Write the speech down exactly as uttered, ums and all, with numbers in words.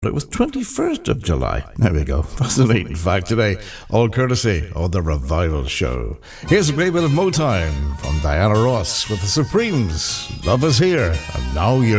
It was twenty-first of July. There we go. Fascinating fact today. All courtesy of the Revival Show. Here's a great bit of Motown from Diana Ross with the Supremes. Love is here, and now you're